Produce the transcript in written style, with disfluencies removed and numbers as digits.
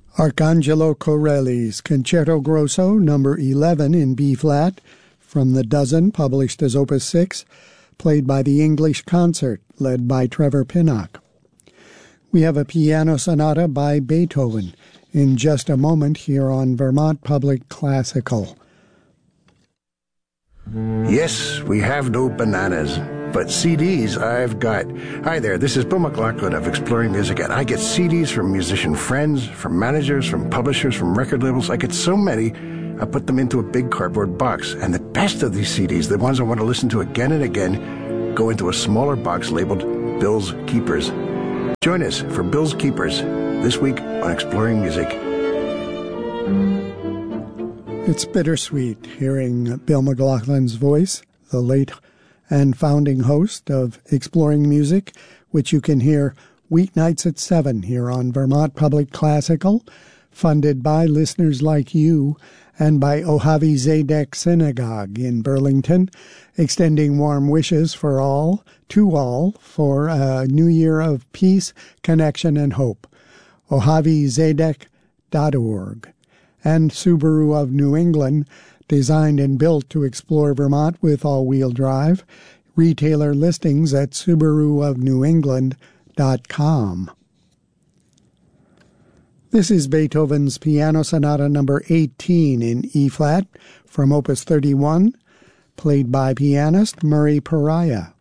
Arcangelo Corelli's Concerto Grosso No. 11 in B-flat from the Dozen, published as Opus 6, played by the English Concert, led by Trevor Pinnock. We have a piano sonata by Beethoven in just a moment here on Vermont Public Classical. Yes, we have no bananas, but CDs I've got. Hi there, this is Bill McLaughlin of Exploring Music, and I get CDs from musician friends, from managers, from publishers, from record labels. I get so many, I put them into a big cardboard box. And the best of these CDs, the ones I want to listen to again and again, go into a smaller box labeled Bill's Keepers. Join us for Bill's Keepers this week on Exploring Music. It's bittersweet hearing Bill McLaughlin's voice, the late and founding host of Exploring Music, which you can hear weeknights at 7 here on Vermont Public Classical, funded by listeners like you and by Ohavi Zedek Synagogue in Burlington, extending warm wishes for all, to all, for a new year of peace, connection, and hope. ohavizedek.org. And Subaru of New England, designed and built to explore Vermont with all-wheel drive. Retailer listings at subaruofnewengland.com. This is Beethoven's Piano Sonata No. 18 in E-flat from Opus 31, played by pianist Murray Pariah.